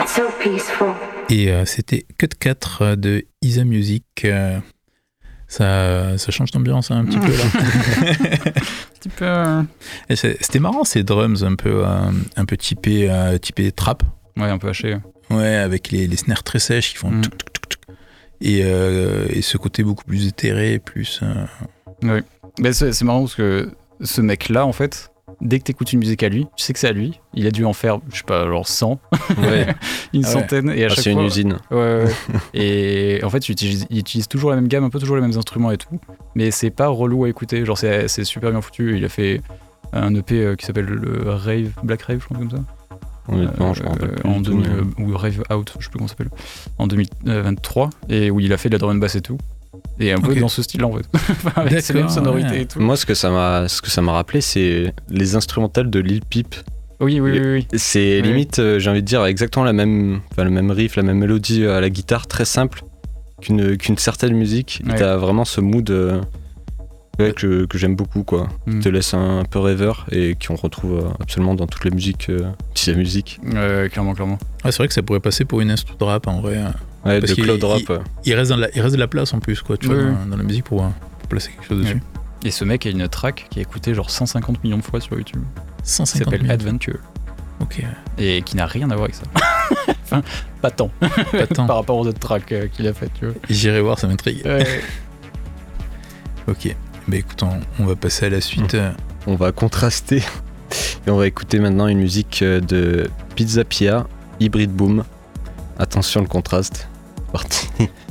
so peaceful. Et c'était Cut 4 de Isa Music. Ça change d'ambiance un petit peu là. Un petit peu. Et c'était marrant ces drums un peu typés trap. Ouais, un peu haché. Ouais, avec les snares très sèches qui font tuk, tuk, tuk, tuk. Et ce côté beaucoup plus éthéré, plus. Oui. Mais c'est marrant parce que ce mec-là, en fait, dès que t'écoutes une musique à lui, tu sais que c'est à lui. Il a dû en faire, je sais pas, genre 100, Ouais. une centaine. Et à chaque c'est fois, une usine. Ouais. Et en fait, il utilise toujours la même gamme, un peu toujours les mêmes instruments et tout. Mais c'est pas relou à écouter. Genre, c'est super bien foutu. Il a fait un EP qui s'appelle le Rave, Black Rave, je crois, comme ça. Honnêtement, je me rappelle plus. Ou Rave Out, je sais plus comment ça s'appelle. En 2023. Et où il a fait de la drum and bass et tout. Et un peu dans ce style-là, en fait. Avec ses mêmes sonorités et tout. Moi, ce que ça m'a rappelé, c'est les instrumentales de Lil Peep. Oui. C'est limite, j'ai envie de dire, exactement le même riff, la même mélodie à la guitare, très simple, qu'une certaine musique. Ouais. Et t'as vraiment ce mood que j'aime beaucoup, quoi. Qui te laisse un peu rêveur et qu'on retrouve absolument dans toutes les musiques, la musique. Clairement. Ouais, c'est vrai que ça pourrait passer pour une instru de rap en vrai. Ouais, Parce de cloud rap. Il reste de la place en plus, quoi, tu vois, dans la musique pour placer quelque chose dessus. Et ce mec a une track qui a écouté genre 150 millions de fois sur YouTube. 150 qui s'appelle millions. Adventure. Ok. Et qui n'a rien à voir avec ça. Enfin, pas tant. Par rapport aux autres tracks qu'il a fait, tu vois. J'irai voir, ça m'intrigue. Ouais. Ok. Bah écoute, on va passer à la suite. On va contraster. Et on va écouter maintenant une musique de Pizza Pia, Hybrid Boom. Attention le contraste. Parti.